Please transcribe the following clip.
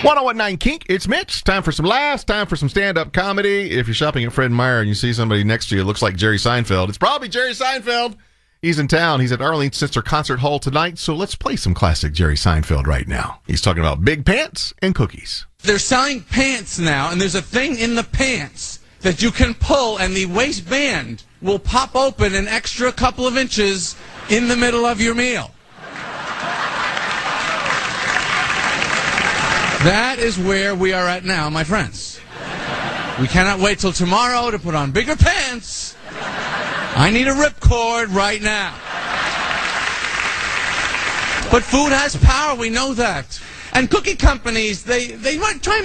1019 Kink, it's Mitch. Time for some laughs, time for some stand-up comedy. If you're shopping at Fred Meyer and you see somebody next to you that looks like Jerry Seinfeld, it's probably Jerry Seinfeld. He's in town. He's at Arlene Sister Concert Hall tonight, so let's play some classic Jerry Seinfeld right now. He's talking about big pants and cookies. They're selling pants now, and there's a thing in the pants that you can pull, and the waistband will pop open an extra couple of inches in the middle of your meal. That is where we are at now, my friends. We cannot wait till tomorrow to put on bigger pants. I need a ripcord right now. But food has power, we know that. And cookie companies, they might try and